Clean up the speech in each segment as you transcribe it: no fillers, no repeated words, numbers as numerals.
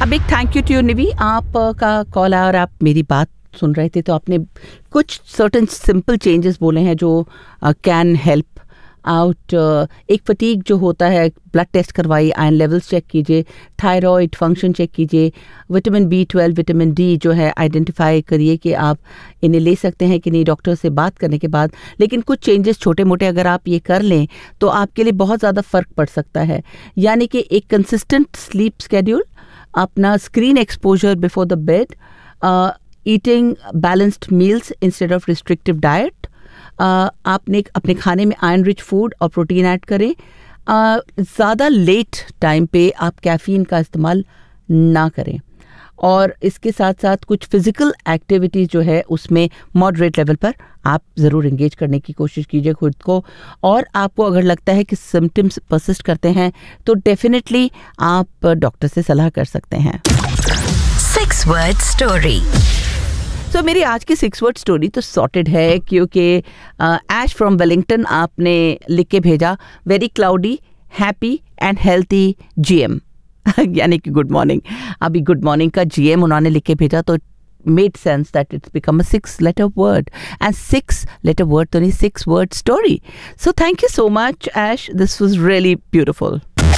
अब एक thank you to you निवी, आपका कॉल आया और आप मेरी बात सुन रहे थे, तो आपने कुछ सर्टेन सिंपल चेंजेस बोले हैं जो कैन हेल्प आउट। एक फटीग जो होता है, ब्लड टेस्ट करवाइए, आयरन लेवल्स चेक कीजिए, थायराइड फंक्शन चेक कीजिए, विटामिन B12 विटामिन D जो है आइडेंटिफाई करिए कि आप इन्हें ले सकते हैं कि नहीं डॉक्टर से बात करने के बाद। लेकिन कुछ चेंजेस छोटे मोटे अगर आप ये कर लें तो आपके लिए बहुत ज़्यादा फ़र्क पड़ सकता है। यानी कि एक कंसिस्टेंट स्लीप स्केड्यूल, अपना screen exposure before the bed, eating balanced meals instead of restrictive diet, आपने अपने खाने में आयरन रिच फूड और प्रोटीन ऐड करें, ज़्यादा लेट टाइम पे आप कैफ़ीन का इस्तेमाल ना करें, और इसके साथ साथ कुछ फिज़िकल एक्टिविटीज़ जो है उसमें मॉडरेट लेवल पर आप ज़रूर इंगेज करने की कोशिश कीजिए खुद को। और आपको अगर लगता है कि सिम्टम्स परसिस्ट करते हैं तो डेफिनेटली आप डॉक्टर से सलाह कर सकते हैं। 6 word story। तो मेरी आज की 6 word स्टोरी तो सॉर्टेड है, क्योंकि ऐश फ्रॉम वेलिंगटन आपने लिख के भेजा, very cloudy happy and healthy GM यानी कि गुड मॉर्निंग। अभी गुड मॉर्निंग का GM उन्होंने लिख के भेजा तो made sense that it's become a 6-letter word, and 6-letter word तो नहीं 6 word story. So thank you so much Ash, this was really beautiful.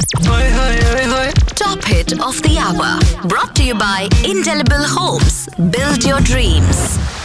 Top hit of the hour, brought to you by Indelible Homes. Build your dreams.